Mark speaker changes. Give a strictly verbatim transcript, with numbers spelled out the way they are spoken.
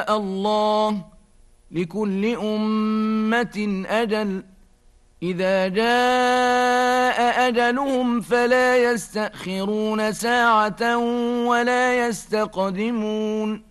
Speaker 1: الله لكل أمة أجل إذا جاء أجلهم فلا يستأخرون ساعة ولا يستقدمون